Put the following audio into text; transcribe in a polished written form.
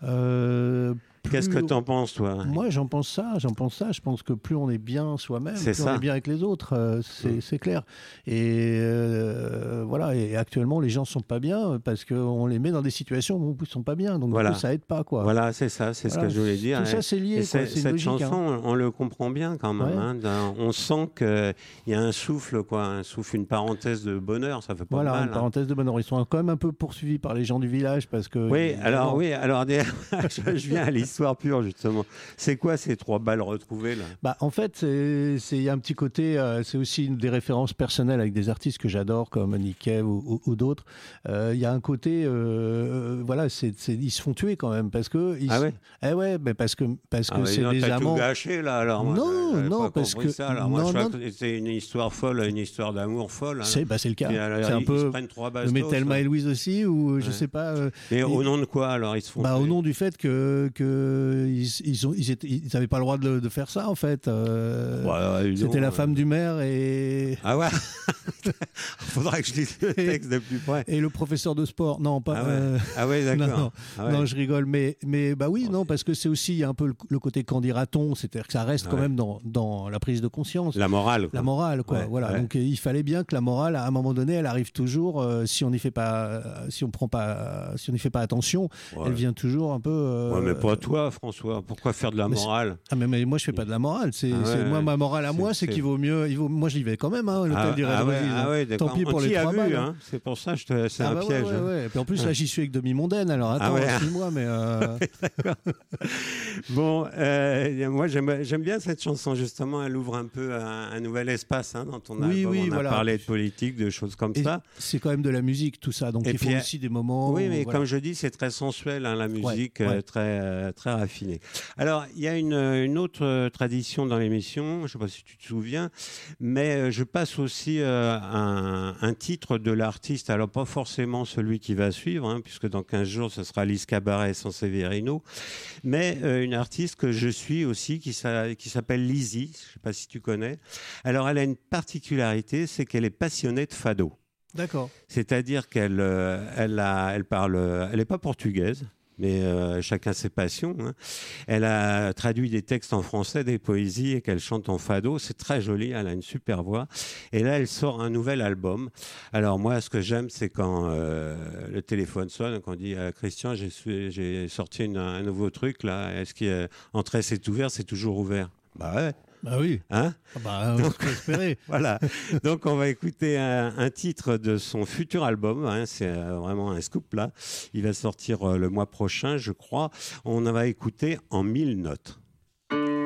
Qu'est-ce que tu en penses, toi? Moi, j'en pense ça. Je pense que plus on est bien soi-même, plus on est bien avec les autres. C'est clair. Et voilà. Et actuellement, les gens ne sont pas bien parce qu'on les met dans des situations où ils ne sont pas bien. Donc, du coup, ça aide pas, quoi. Voilà, c'est ça. C'est ce que je voulais dire. Tout ça, c'est lié. Cette logique, chanson, on le comprend bien quand même. On sent qu'il y a un souffle, une parenthèse de bonheur. Ça fait pas mal. Une parenthèse de bonheur. Ils sont quand même un peu poursuivis par les gens du village parce que. Oui, alors, je viens à l'histoire pure, justement. C'est quoi ces 3 balles retrouvées, là? En fait, il y a un petit côté, c'est aussi des références personnelles avec des artistes que j'adore, comme Nick Cave ou d'autres. Il y a un côté, ils se font tuer quand même, parce que... parce que c'est des amants... Tout gâché, là, alors. Non, parce que... Ça, alors. Moi, je crois que c'est une histoire folle, une histoire d'amour folle. Hein. C'est le cas. C'est un peu... Mais Thelma et Louise aussi, ou je sais pas... Mais au nom de quoi, alors, ils se font tuer? Au nom du fait ils n'avaient pas le droit de faire ça, en fait. C'était la femme du maire et... Ah ouais. Faudra que je lise le texte de plus près. Et le professeur de sport. Non, pas... Ah ouais, d'accord. Non, je rigole. Mais oui, non, parce que c'est aussi, il y a un peu le côté qu'en dira-t-on, c'est-à-dire que ça reste quand même dans la prise de conscience. La morale. La morale, quoi. Voilà. Donc, il fallait bien que la morale, à un moment donné, elle arrive toujours, si on n'y fait pas attention, elle vient toujours un peu... mais pas toi, François. Pourquoi faire de la morale? Mais moi, je fais pas de la morale. Moi, ma morale à moi, c'est qu'il vaut mieux... Moi, j'y vais quand même, l'hôtel du Rêve. Tant pis pour les 3 balles. Hein. C'est pour ça, c'est un piège. Et puis en plus, là, j'y suis avec demi-mondaine. Alors attends, suis-moi, mais... Bon, moi, j'aime bien cette chanson, justement. Elle ouvre un peu un nouvel espace dans ton album. On a parlé de politique, de choses comme ça. C'est quand même de la musique, tout ça. Donc, il faut aussi des moments... Oui, mais comme je dis, c'est très sensuel, la musique, très, très raffinée. Alors, il y a une autre tradition dans l'émission, je ne sais pas si tu te souviens, mais je passe aussi un titre de l'artiste, alors pas forcément celui qui va suivre, puisque dans 15 jours, ce sera Lise Cabaret sans Severino, mais une artiste que je suis aussi, qui s'appelle Lizzy, je ne sais pas si tu connais. Alors, elle a une particularité, c'est qu'elle est passionnée de fado. D'accord. C'est-à-dire qu'elle parle, elle n'est pas portugaise, mais chacun ses passions. Elle a traduit des textes en français, des poésies, et qu'elle chante en fado. C'est très joli, elle a une super voix. Et là, elle sort un nouvel album. Alors moi, ce que j'aime, c'est quand le téléphone sonne, qu'on dit Christian, j'ai sorti un nouveau truc, là. Est-ce qu'entrée, c'est ouvert, c'est toujours ouvert? Bah ouais. Bah oui. On peut espérer. Voilà. Donc, on va écouter un titre de son futur album. C'est vraiment un scoop, là. Il va sortir le mois prochain, je crois. On va écouter En 1000 notes.